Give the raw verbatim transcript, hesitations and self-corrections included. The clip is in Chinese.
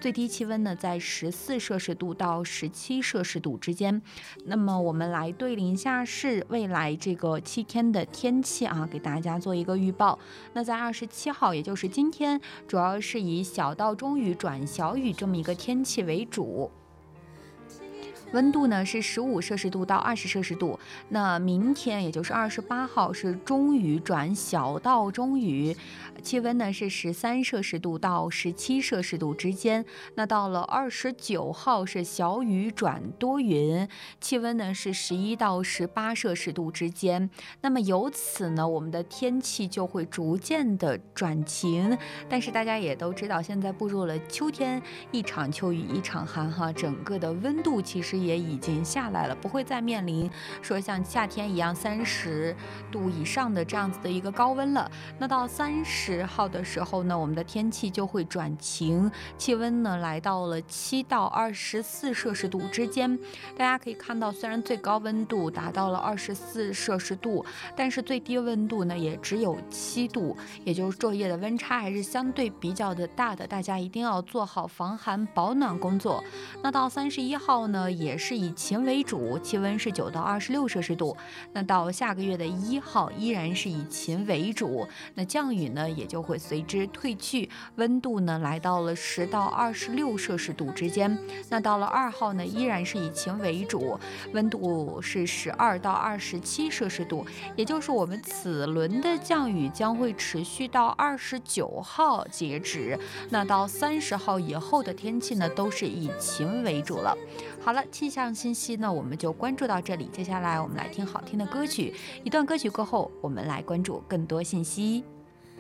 最低气温呢在十四摄氏度到十七摄氏度之间。那么我们来对临一下是未来这个七天的天气啊，给大家做一个预报。那在二十七号，也就是今天，主要是以小到中雨转小雨这么一个天气为主。温度呢是十五摄氏度到二十摄氏度。那明天也就是二十八号是中雨转小到中雨，气温呢是十三摄氏度到十七摄氏度之间。那到了二十九号是小雨转多云，气温呢是十一到十八摄氏度之间。那么由此呢，我们的天气就会逐渐的转晴。但是大家也都知道，现在步入了秋天，一场秋雨一场寒哈，整个的温度其实也已经下来了，不会再面临说像夏天一样三十度以上的这样子的一个高温了。那到三十号的时候呢，我们的天气就会转晴，气温呢来到了七到二十四摄氏度之间。大家可以看到，虽然最高温度达到了二十四摄氏度，但是最低温度呢也只有七度，也就是昼夜的温差还是相对比较的大的，大家一定要做好防寒保暖工作。那到三十一号呢，也是以晴为主，气温是九到二十六摄氏度。那到下个月的一号依然是以晴为主，那降雨呢也就会随之退去，温度呢来到了十到二十六摄氏度之间。那到了二号呢依然是以晴为主，温度是十二到二十七摄氏度，也就是我们此轮的降雨将会持续到二十九号截止。那到三十号以后的天气呢都是以晴为主了。好了，气象信息呢我们就关注到这里，接下来我们来听好听的歌曲，一段歌曲过后我们来关注更多信息。